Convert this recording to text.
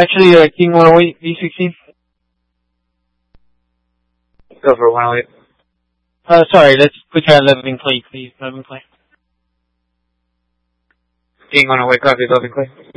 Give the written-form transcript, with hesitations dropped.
Actually, King 108, V16. Go for 108. Sorry, let's put you at 11 clay, please. 11 clay. King 108, copy, 11 clay.